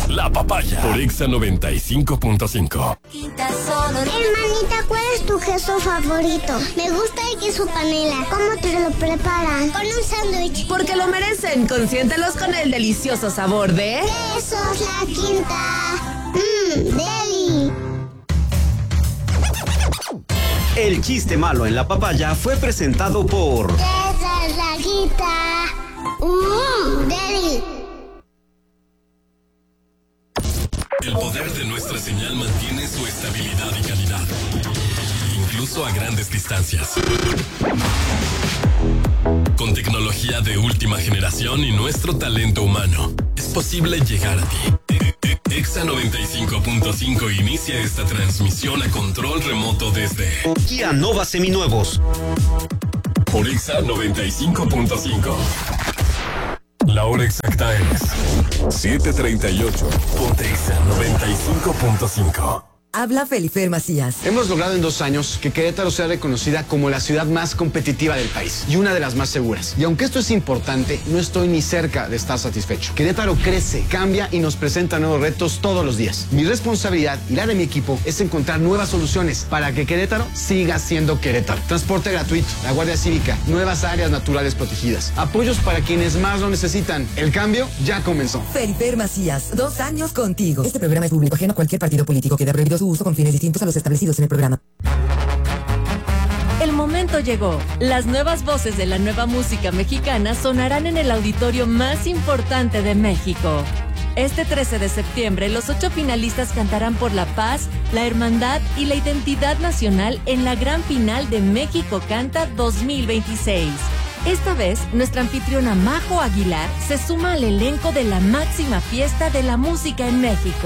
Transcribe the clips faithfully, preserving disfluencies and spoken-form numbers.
La Papaya por Exa noventa y cinco punto cinco. Hermanita, ¿cuál es tu queso favorito? Me gusta el queso panela. ¿Cómo te lo preparan? Con un sándwich. Porque lo merecen. Consiéntelos con el delicioso sabor de... Quesos La Quinta. Mmm, deli. El chiste malo en La Papaya fue presentado por... Quesos La Quinta. Mmm, deli. El poder de nuestra señal mantiene su estabilidad y calidad, incluso a grandes distancias. Con tecnología de última generación y nuestro talento humano, es posible llegar a ti. Exa noventa y cinco punto cinco inicia esta transmisión a control remoto desde Kia Nova Seminuevos. Por Exa noventa y cinco punto cinco. La hora exacta es siete treinta y ocho. Ponte Exa noventa y cinco punto cinco. Habla Felifer Macías. Hemos logrado en dos años que Querétaro sea reconocida como la ciudad más competitiva del país y una de las más seguras. Y aunque esto es importante, no estoy ni cerca de estar satisfecho. Querétaro crece, cambia y nos presenta nuevos retos todos los días. Mi responsabilidad y la de mi equipo es encontrar nuevas soluciones para que Querétaro siga siendo Querétaro. Transporte gratuito, la Guardia Cívica, nuevas áreas naturales protegidas, apoyos para quienes más lo necesitan. El cambio ya comenzó. Felifer Macías, dos años contigo. Este programa es público ajeno a cualquier partido político. Queda prohibido su uso con fines distintos a los establecidos en el programa. El momento llegó. Las nuevas voces de la nueva música mexicana sonarán en el auditorio más importante de México. Este trece de septiembre, los ocho finalistas cantarán por la paz, la hermandad y la identidad nacional en la gran final de México Canta dos mil veintiséis. Esta vez, nuestra anfitriona Majo Aguilar se suma al elenco de la máxima fiesta de la música en México.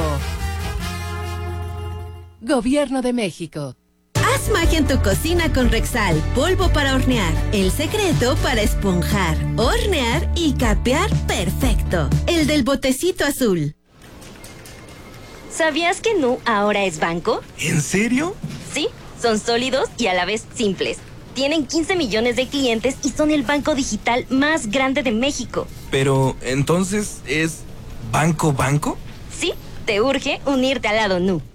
Gobierno de México. Haz magia en tu cocina con Rexal, polvo para hornear. El secreto para esponjar, hornear y capear perfecto. El del botecito azul. ¿Sabías que Nu ahora es banco? ¿En serio? Sí, son sólidos y a la vez simples. Tienen quince millones de clientes y son el banco digital más grande de México. Pero, ¿entonces es banco banco? Sí, te urge unirte al lado Nu.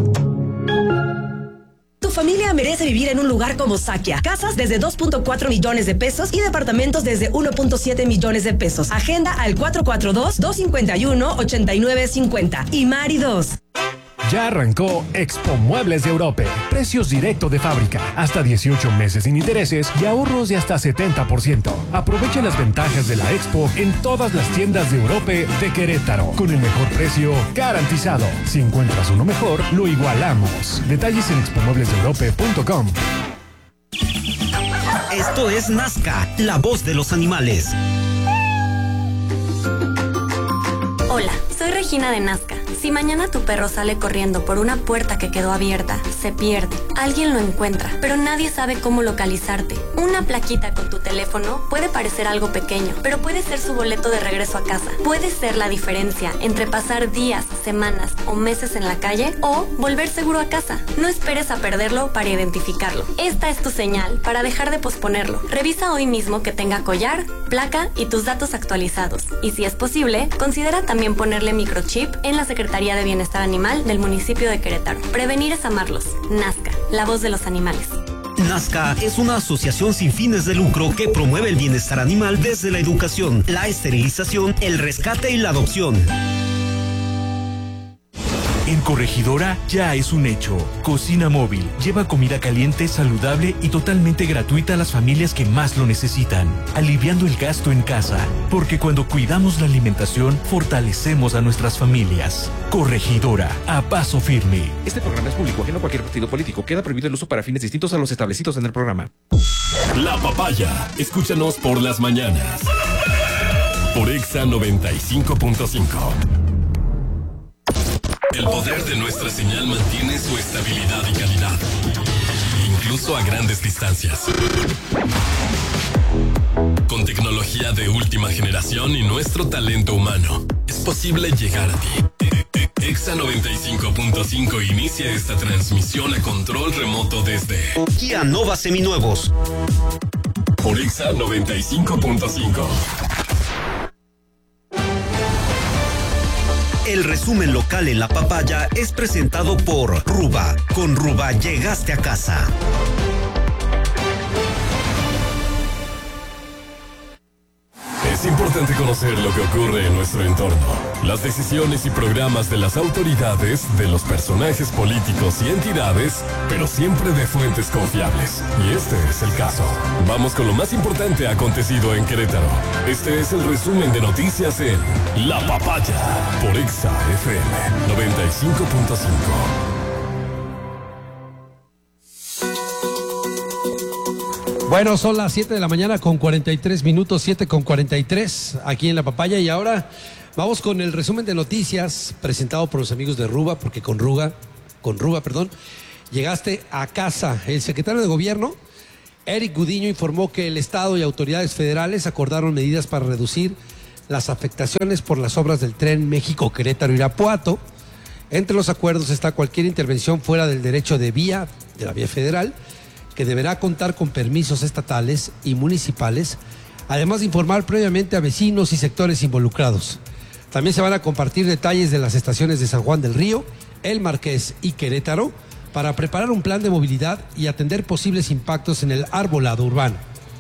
Tu familia merece vivir en un lugar como Sakia. Casas desde dos punto cuatro millones de pesos y departamentos desde uno punto siete millones de pesos. Agenda al cuatro cuatro dos, dos cinco uno, ocho nueve cinco cero. Y Mari dos. Ya arrancó Expo Muebles de Europe. Precios directo de fábrica. Hasta dieciocho meses sin intereses y ahorros de hasta setenta por ciento. Aprovecha las ventajas de la Expo en todas las tiendas de Europe de Querétaro. Con el mejor precio garantizado. Si encuentras uno mejor, lo igualamos. Detalles en expo muebles de europe punto com. Esto es Nazca, la voz de los animales. Hola, soy Regina de Nazca. Si mañana tu perro sale corriendo por una puerta que quedó abierta, se pierde, alguien lo encuentra, pero nadie sabe cómo localizarte. Una plaquita con tu teléfono puede parecer algo pequeño, pero puede ser su boleto de regreso a casa. Puede ser la diferencia entre pasar días, semanas o meses en la calle o volver seguro a casa. No esperes a perderlo para identificarlo. Esta es tu señal para dejar de posponerlo. Revisa hoy mismo que tenga collar, placa y tus datos actualizados. Y si es posible, considera también ponerle microchip en la Secretaría de Bienestar Animal del municipio de Querétaro. Prevenir es amarlos. Nazca, la voz de los animales. Nazca es una asociación sin fines de lucro que promueve el bienestar animal desde la educación, la esterilización, el rescate y la adopción. En Corregidora ya es un hecho. Cocina Móvil lleva comida caliente, saludable y totalmente gratuita a las familias que más lo necesitan, aliviando el gasto en casa, porque cuando cuidamos la alimentación, fortalecemos a nuestras familias. Corregidora, a paso firme. Este programa es público, ajeno a cualquier partido político. Queda prohibido el uso para fines distintos a los establecidos en el programa. La Papaya. Escúchanos por las mañanas. Por Exa noventa y cinco punto cinco. El poder de nuestra señal mantiene su estabilidad y calidad, incluso a grandes distancias. Con tecnología de última generación y nuestro talento humano, es posible llegar a ti. Exa noventa y cinco punto cinco inicia esta transmisión a control remoto desde Kia Nova Seminuevos. Por Exa noventa y cinco punto cinco. El resumen local en La Papaya es presentado por Ruba. Con Ruba llegaste a casa. Es importante conocer lo que ocurre en nuestro entorno, las decisiones y programas de las autoridades, de los personajes políticos y entidades, pero siempre de fuentes confiables. Y este es el caso. Vamos con lo más importante acontecido en Querétaro. Este es el resumen de noticias en La Papaya por Exa F M noventa y cinco punto cinco. Bueno, son las siete de la mañana con cuarenta y tres minutos, siete con cuarenta y tres aquí en La Papaya, y ahora vamos con el resumen de noticias presentado por los amigos de Ruba, porque con Ruga, con Ruba, perdón, llegaste a casa. El secretario de Gobierno, Eric Gudiño, informó que el Estado y autoridades federales acordaron medidas para reducir las afectaciones por las obras del tren México-Querétaro-Irapuato. Entre los acuerdos está cualquier intervención fuera del derecho de vía, de la vía federal, que deberá contar con permisos estatales y municipales, además de informar previamente a vecinos y sectores involucrados. También se van a compartir detalles de las estaciones de San Juan del Río, El Marqués y Querétaro para preparar un plan de movilidad y atender posibles impactos en el arbolado urbano.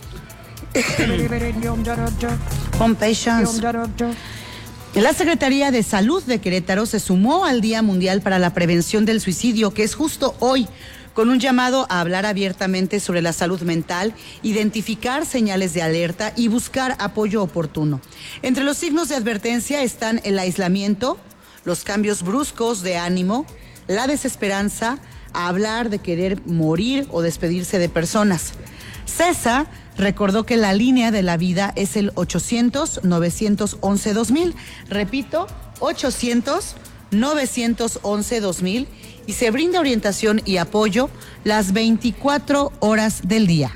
La Secretaría de Salud de Querétaro se sumó al Día Mundial para la Prevención del Suicidio, que es justo hoy, con un llamado a hablar abiertamente sobre la salud mental, identificar señales de alerta y buscar apoyo oportuno. Entre los signos de advertencia están el aislamiento, los cambios bruscos de ánimo, la desesperanza, hablar de querer morir o despedirse de personas. CESA recordó que la línea de la vida es el ochocientos, novecientos once, dos mil. Repito, ochocientos, novecientos once, dos mil. Y se brinda orientación y apoyo las veinticuatro horas del día.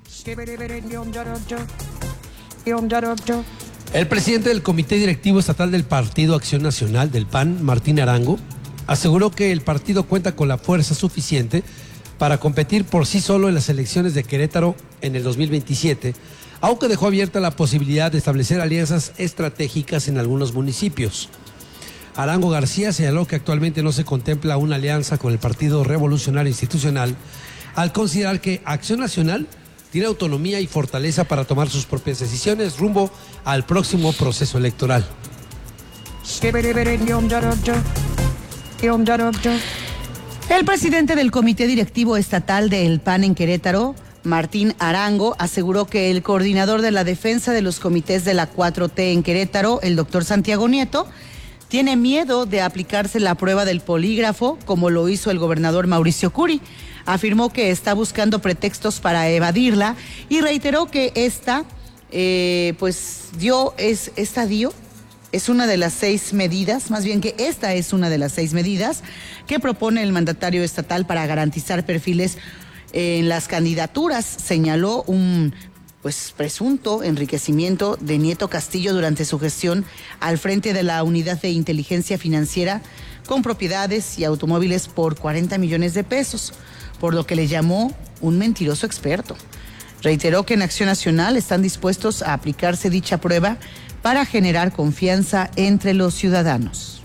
El presidente del Comité Directivo Estatal del Partido Acción Nacional, del P A N, Martín Arango, aseguró que el partido cuenta con la fuerza suficiente para competir por sí solo en las elecciones de Querétaro en el dos mil veintisiete, aunque dejó abierta la posibilidad de establecer alianzas estratégicas en algunos municipios. Arango García señaló que actualmente no se contempla una alianza con el Partido Revolucionario Institucional, al considerar que Acción Nacional tiene autonomía y fortaleza para tomar sus propias decisiones rumbo al próximo proceso electoral. El presidente del Comité Directivo Estatal del P A N en Querétaro, Martín Arango, aseguró que el coordinador de la defensa de los comités de la cuatro T en Querétaro, el doctor Santiago Nieto, tiene miedo de aplicarse la prueba del polígrafo, como lo hizo el gobernador Mauricio Curi. Afirmó que está buscando pretextos para evadirla y reiteró que esta, eh, pues, dio, es, esta dio, es una de las seis medidas, más bien que esta es una de las seis medidas que propone el mandatario estatal para garantizar perfiles en las candidaturas. Señaló un pues presunto enriquecimiento de Nieto Castillo durante su gestión al frente de la Unidad de Inteligencia Financiera con propiedades y automóviles por cuarenta millones de pesos, por lo que le llamó un mentiroso experto. Reiteró que en Acción Nacional están dispuestos a aplicarse dicha prueba para generar confianza entre los ciudadanos.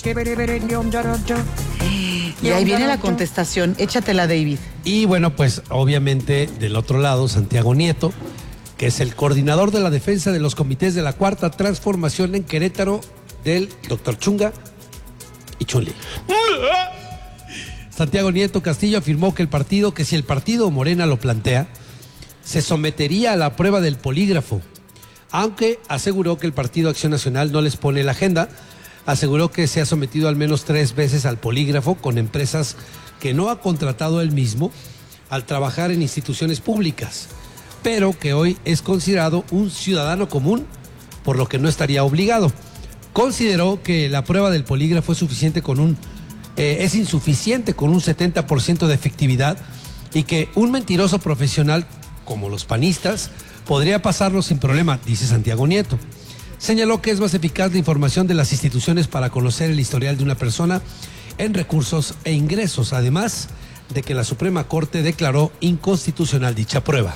Y ahí viene la contestación, échatela, David. Y bueno, pues obviamente del otro lado, Santiago Nieto, que es el coordinador de la defensa de los comités de la Cuarta Transformación en Querétaro, del doctor Chunga y Chunli. Santiago Nieto Castillo afirmó que el partido, que si el partido Morena lo plantea, se sometería a la prueba del polígrafo, aunque aseguró que el Partido Acción Nacional no les pone la agenda. Aseguró que se ha sometido al menos tres veces al polígrafo con empresas que no ha contratado él mismo al trabajar en instituciones públicas, pero que hoy es considerado un ciudadano común, por lo que no estaría obligado. Consideró que la prueba del polígrafo es suficiente con un eh, es insuficiente con un setenta por ciento de efectividad y que un mentiroso profesional como los panistas podría pasarlo sin problema, dice Santiago Nieto. Señaló que es más eficaz la información de las instituciones para conocer el historial de una persona en recursos e ingresos, además de que la Suprema Corte declaró inconstitucional dicha prueba.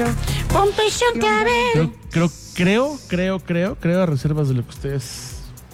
Creo, creo, creo, creo, creo, creo, a reservas de lo que ustedes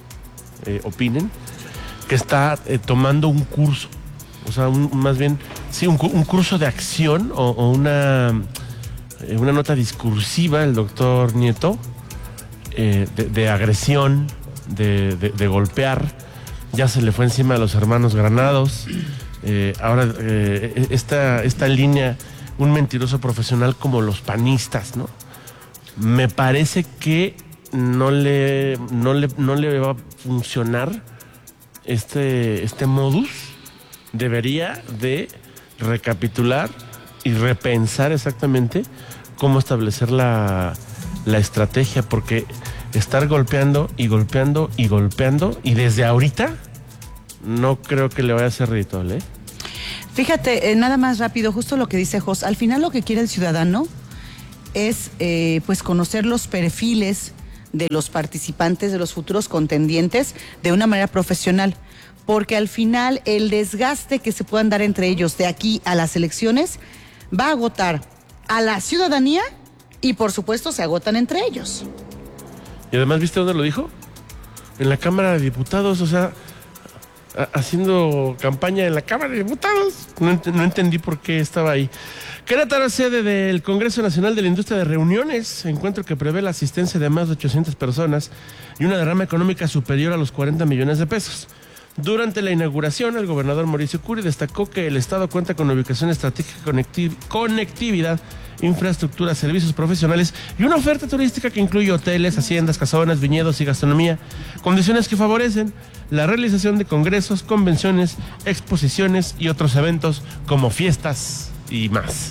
eh, opinen, que está eh, tomando un curso, o sea, un, más bien, sí, un, un curso de acción o, o una, eh, una nota discursiva, el doctor Nieto, eh, de, de agresión, de, de, de golpear. Ya se le fue encima a los hermanos Granados. Eh, ahora, eh, esta, esta línea, un mentiroso profesional como los panistas, ¿no? Me parece que no le, no le, no le va a funcionar este, este modus. Debería de recapitular y repensar exactamente cómo establecer la, la estrategia, porque estar golpeando y golpeando y golpeando, y desde ahorita no creo que le vaya a ser redituable, ¿eh? Fíjate, eh, nada más rápido, justo lo que dice Jos, al final lo que quiere el ciudadano es eh, pues conocer los perfiles de los participantes, de los futuros contendientes, de una manera profesional, porque al final el desgaste que se puedan dar entre ellos de aquí a las elecciones va a agotar a la ciudadanía y por supuesto se agotan entre ellos. Y además, ¿viste dónde lo dijo? En la Cámara de Diputados, o sea, a- haciendo campaña en la Cámara de Diputados. No, ent- no entendí por qué estaba ahí. Querétaro es sede del Congreso Nacional de la Industria de Reuniones, encuentro que prevé la asistencia de más de ochocientas personas y una derrama económica superior a los cuarenta millones de pesos. Durante la inauguración, el gobernador Mauricio Curi destacó que el Estado cuenta con ubicación estratégica, conecti- conectividad, infraestructura, servicios profesionales y una oferta turística que incluye hoteles, haciendas, casonas, viñedos y gastronomía, condiciones que favorecen la realización de congresos, convenciones, exposiciones y otros eventos como fiestas y más.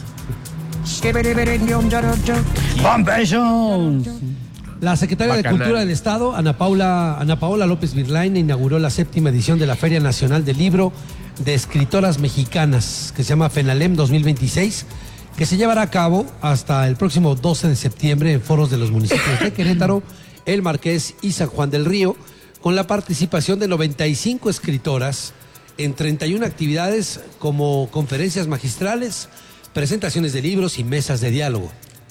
La secretaria Bacanal. de Cultura del Estado, Ana Paula, Ana Paola López Virlain, inauguró la séptima edición de la Feria Nacional del Libro de Escritoras Mexicanas, que se llama FENALEM dos mil veintiséis, que se llevará a cabo hasta el próximo doce de septiembre en foros de los municipios de Querétaro, El Marqués y San Juan del Río, con la participación de noventa y cinco escritoras en treinta y una actividades como conferencias magistrales, presentaciones de libros y mesas de diálogo.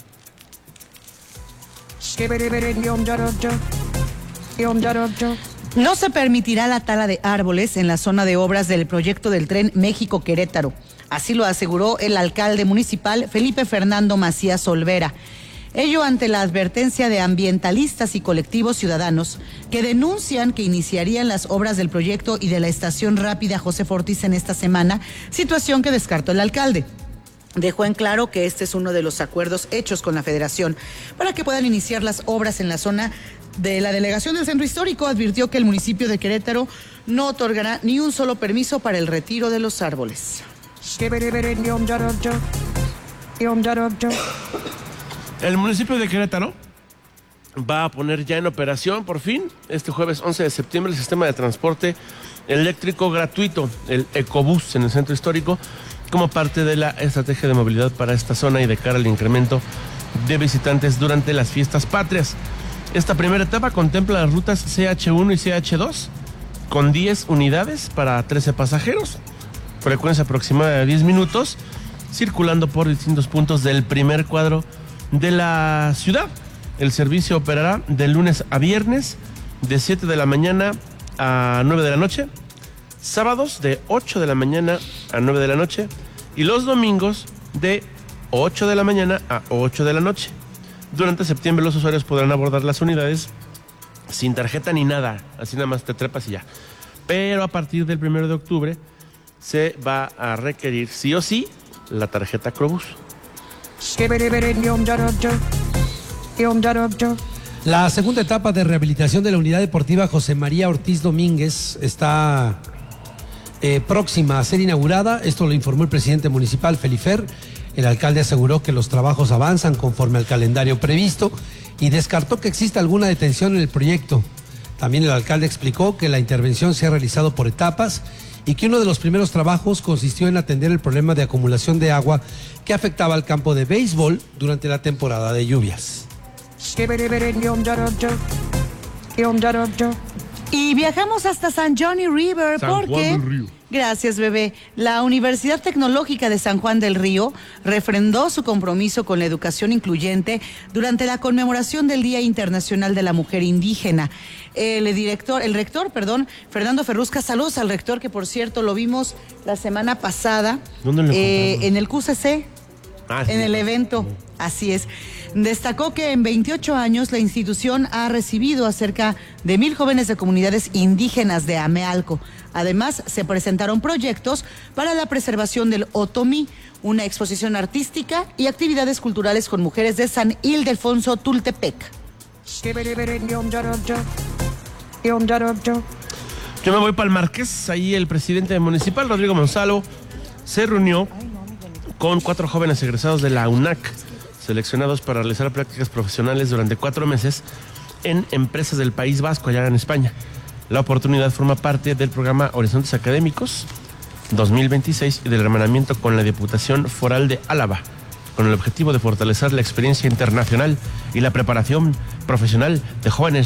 No se permitirá la tala de árboles en la zona de obras del proyecto del tren México-Querétaro. Así lo aseguró el alcalde municipal Felipe Fernando Macías Olvera. Ello ante la advertencia de ambientalistas y colectivos ciudadanos que denuncian que iniciarían las obras del proyecto y de la estación rápida José Ortiz en esta semana, situación que descartó el alcalde. Dejó en claro que este es uno de los acuerdos hechos con la Federación para que puedan iniciar las obras en la zona de la delegación del Centro Histórico. Advirtió que el municipio de Querétaro no otorgará ni un solo permiso para el retiro de los árboles. El municipio de Querétaro va a poner ya en operación, por fin, este jueves once de septiembre, el sistema de transporte eléctrico gratuito, el Ecobús, en el Centro Histórico, como parte de la estrategia de movilidad para esta zona y de cara al incremento de visitantes durante las fiestas patrias. Esta primera etapa contempla las rutas C H uno y C H dos con diez unidades para trece pasajeros, frecuencia aproximada de diez minutos, circulando por distintos puntos del primer cuadro de la ciudad. El servicio operará de lunes a viernes de siete de la mañana a nueve de la noche, sábados de ocho de la mañana a nueve de la noche y los domingos de ocho de la mañana a ocho de la noche. Durante septiembre los usuarios podrán abordar las unidades sin tarjeta ni nada, así nada más te trepas y ya. Pero a partir del primero de octubre se va a requerir sí o sí la tarjeta Crobús. La segunda etapa de rehabilitación de la unidad deportiva José María Ortiz Domínguez está eh, próxima a ser inaugurada. Esto lo informó el presidente municipal, Felifer. El alcalde aseguró que los trabajos avanzan conforme al calendario previsto y descartó que exista alguna detención en el proyecto. También el alcalde explicó que la intervención se ha realizado por etapas y que uno de los primeros trabajos consistió en atender el problema de acumulación de agua que afectaba al campo de béisbol durante la temporada de lluvias. Y viajamos hasta San Johnny River San Juan porque del Río. Gracias, bebé. La Universidad Tecnológica de San Juan del Río refrendó su compromiso con la educación incluyente durante la conmemoración del Día Internacional de la Mujer Indígena. El director, el rector, perdón, Fernando Ferrusca, saludos al rector, que por cierto lo vimos la semana pasada. ¿Dónde lo eh, en el Q C C, ah, sí, en el sí. evento. Así es. Destacó que en veintiocho años la institución ha recibido a cerca de mil jóvenes de comunidades indígenas de Amealco. Además, se presentaron proyectos para la preservación del otomí, una exposición artística y actividades culturales con mujeres de San Ildefonso, Tultepec. Yo me voy para el Marqués. Ahí el presidente municipal, Rodrigo Monsalvo, se reunió con cuatro jóvenes egresados de la U N A C, seleccionados para realizar prácticas profesionales durante cuatro meses en empresas del País Vasco, allá en España. La oportunidad forma parte del programa Horizontes Académicos dos mil veintiséis y del hermanamiento con la Diputación Foral de Álava, con el objetivo de fortalecer la experiencia internacional y la preparación profesional de jóvenes